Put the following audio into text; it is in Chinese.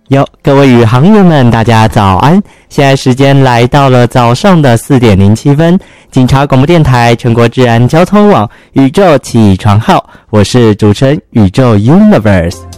哟，各位宇航员们，大家早安！现在时间来到了早上的4点07分，警察广播电台全国治安交通网宇宙起床号，我是主持人宇宙 Universe。